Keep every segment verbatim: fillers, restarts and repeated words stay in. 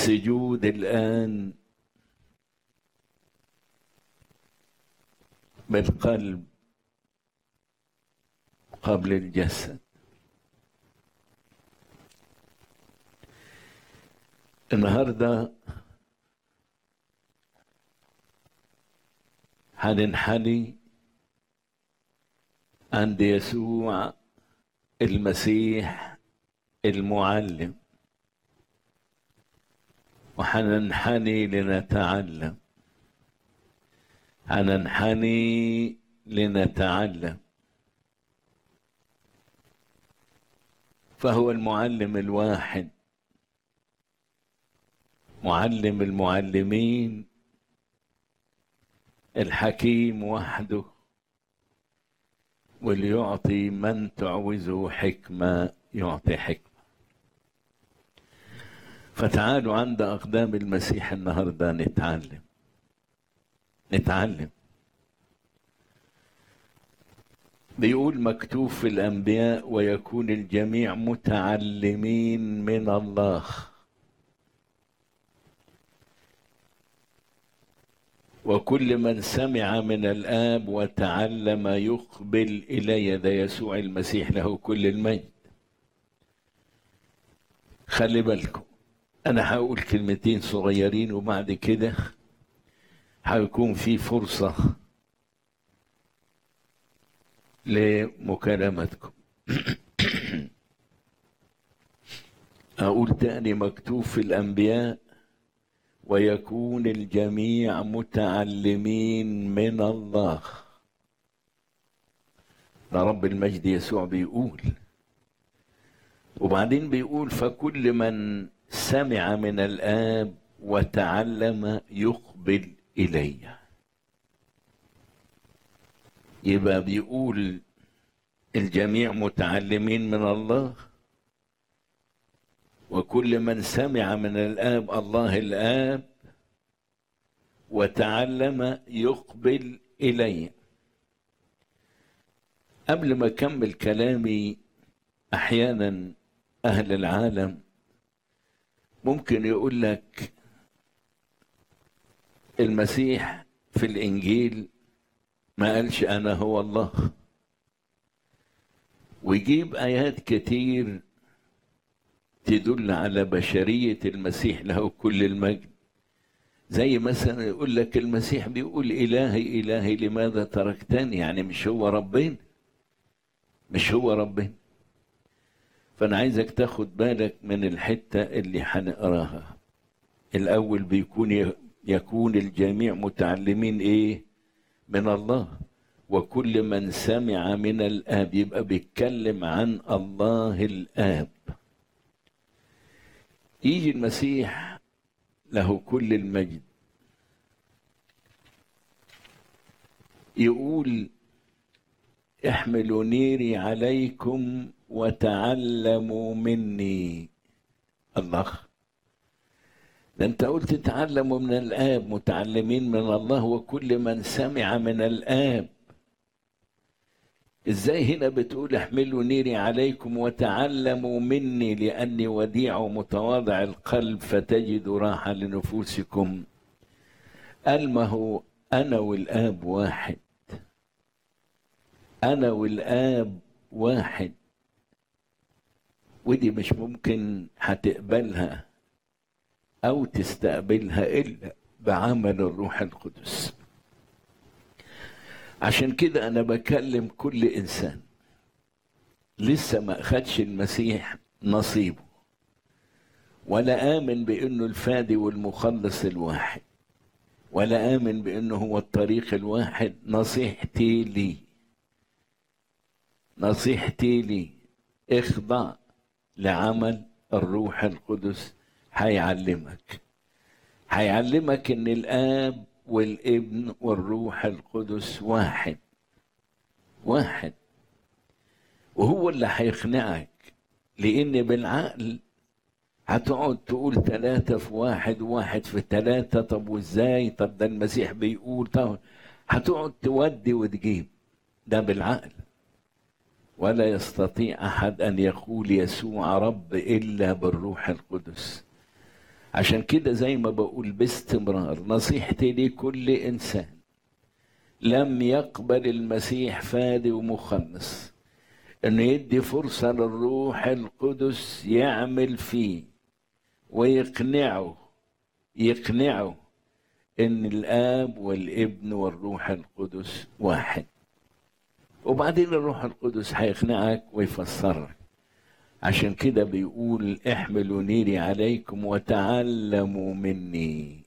السجود الآن بالقلب قبل الجسد. النهارده هننحني عند يسوع المسيح المعلم، وحننحني لنتعلم، هننحني لنتعلم. فهو المعلم الواحد، معلم المعلمين، الحكيم وحده، وليعطي من تعوزه حكمة يعطي حكمة. فتعالوا عند أقدام المسيح النهاردة نتعلم نتعلم. بيقول مكتوب في الأنبياء ويكون الجميع متعلمين من الله. وكل من سمع من الآب وتعلم يقبل إلي. ده يسوع المسيح له كل المجد. خلي بالكم، أنا هقول كلمتين صغيرين وبعد كده هيكون في فرصة لمكالمتكم. أقول تاني مكتوب في الأنبياء ويكون الجميع متعلمين من الله. ده رب المجد يسوع بيقول. وبعدين بيقول فكل من سمع من الآب وتعلم يقبل إلي. يبقى بيقول الجميع متعلمين من الله، وكل من سمع من الآب، الله الآب، وتعلم يقبل إلي. قبل ما أكمل كلامي، أحيانا أهل العالم ممكن يقول لك المسيح في الإنجيل ما قالش أنا هو الله، ويجيب آيات كتير تدل على بشرية المسيح له كل المجد. زي مثلا يقول لك المسيح بيقول إلهي إلهي لماذا تركتني، يعني مش هو ربنا، مش هو ربنا. فأنا عايزك تاخد بالك من الحتة اللي هنقراها. الأول بيكون يكون الجميع متعلمين إيه؟ من الله. وكل من سمع من الآب، يبقى بيتكلم عن الله الآب. يجي المسيح له كل المجد يقول احملوا نيري عليكم وتعلموا مني. الله، ده انت قلت تعلموا من الآب، متعلمين من الله وكل من سمع من الآب. ازاي هنا بتقول احملوا نيري عليكم وتعلموا مني لأني وديع ومتواضع القلب فتجدوا راحة لنفوسكم؟ قال ما هو أنا والآب واحد، أنا والآب واحد. ودي مش ممكن هتقبلها أو تستقبلها إلا بعمل الروح القدس. عشان كده أنا بكلم كل إنسان لسه ما أخدش المسيح نصيبه، ولا آمن بأنه الفادي والمخلص الواحد، ولا آمن بأنه هو الطريق الواحد. نصيحتي لي نصيحتي لي اخضع لعمل الروح القدس. هيعلمك هيعلمك ان الآب والابن والروح القدس واحد واحد، وهو اللي هيقنعك. لان بالعقل هتقعد تقول ثلاثة في واحد وواحد في ثلاثة، طب وازاي؟ طب ده المسيح بيقول. طب هتقعد تودي وتجيب، ده بالعقل. ولا يستطيع أحد أن يقول يسوع رب إلا بالروح القدس. عشان كده زي ما بقول باستمرار، نصيحتي لكل إنسان لم يقبل المسيح فادي ومخلص إنه يدي فرصة للروح القدس يعمل فيه ويقنعه يقنعه إن الآب والابن والروح القدس واحد. وبعدين الروح القدس هيقنعك ويفسرك. عشان كده بيقول احملوا نيري عليكم وتعلموا مني.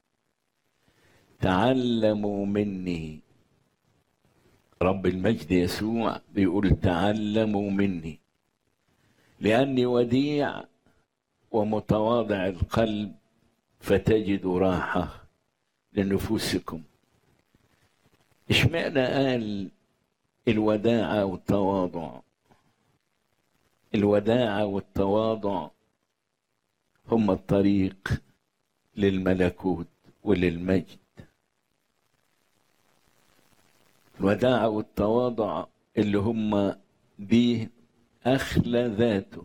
تعلموا مني. رب المجد يسوع بيقول تعلموا مني لأني وديع ومتواضع القلب فتجدوا راحة لنفوسكم. اشمعنى قال الوداعة والتواضع؟ الوداعة والتواضع هم الطريق للملكوت وللمجد. الوداعة والتواضع اللي هم بيه أخلى ذاته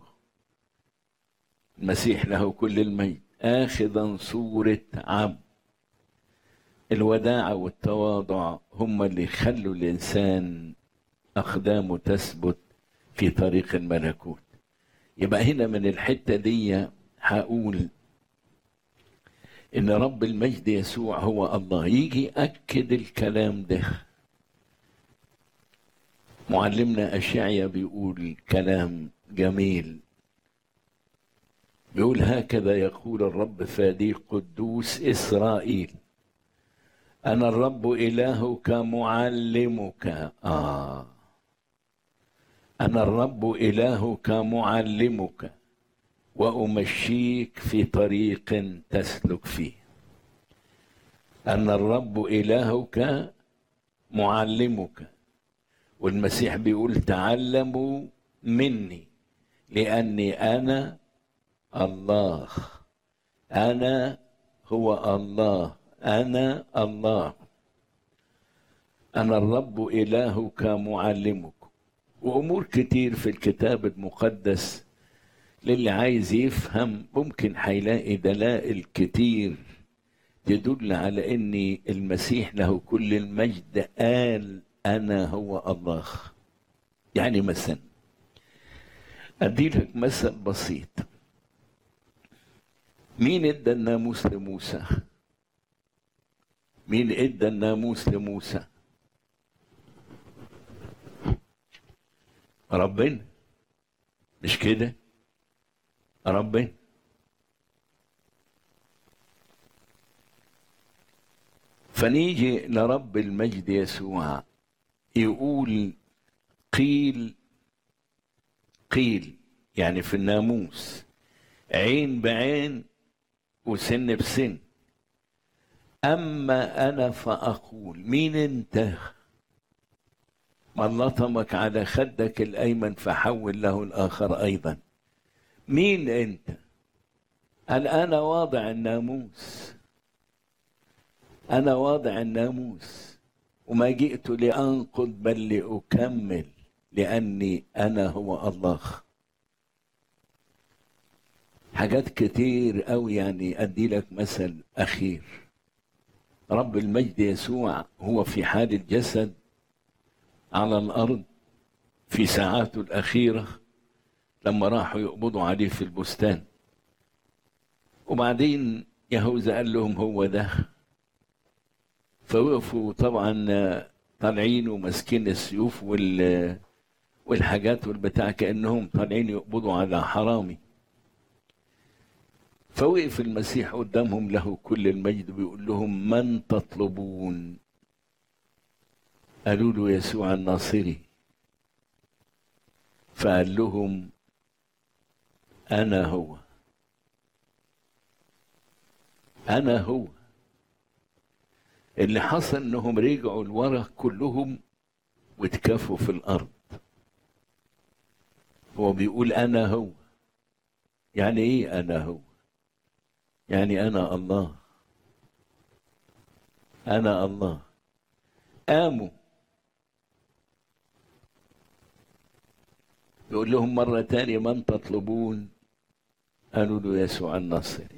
المسيح له كل المجد آخذا صورة عبد. الوداعة والتواضع هم اللي يخلوا الإنسان أقدامه تثبت في طريق الملكوت. يبقى هنا من الحتة دي هقول إن رب المجد يسوع هو الله. يجي أكد الكلام ده معلمنا أشعيا بيقول كلام جميل، بيقول هكذا يقول الرب فادي قدوس إسرائيل أنا الرب إلهك معلمك. آه أنا الرب إلهك معلمك وأمشيك في طريق تسلك فيه. أنا الرب إلهك معلمك. والمسيح بيقول تعلموا مني لأني أنا الله. أنا هو الله. أنا الله. أنا الرب إلهك معلمك. وأمور كتير في الكتاب المقدس للي عايز يفهم ممكن هيلاقي دلائل كتير تدل على أن المسيح له كل المجد قال أنا هو الله. يعني مثلا أدي لك مثل بسيط. مين ادى الناموس لموسى؟ مين ادى الناموس لموسى؟ ربنا، مش كده؟ ربنا. فنيجي لرب المجد يسوع يقول قيل قيل يعني في الناموس عين بعين وسن بسن. أما أنا فأقول. مين أنت؟ من لطمك على خدك الأيمن فحول له الآخر أيضا. مين أنت؟ قال أنا واضع الناموس. أنا واضع الناموس وما جئت لأنقض بل لأكمل لأني أنا هو الله. حاجات كتير أوي. يعني أدي لك مثل أخير. رب المجد يسوع هو في حال الجسد على الأرض في ساعاته الأخيرة لما راحوا يقبضوا عليه في البستان. وبعدين يهوذا قال لهم هو ده. فوقفوا طبعا طالعين وماسكين السيوف وال والحاجات والبتاع كأنهم طالعين يقبضوا على حرامي. فوقف المسيح قدامهم له كل المجد بيقول لهم من تطلبون؟ قالوا له يسوع الناصري. فقال لهم أنا هو. أنا هو. اللي حصل انهم رجعوا لورا كلهم واتكافوا في الارض. هو بيقول انا هو. يعني ايه انا هو؟ يعني انا الله. انا الله. قاموا يقول لهم مرة تانية من تطلبون؟ قالوا له يسوع الناصري.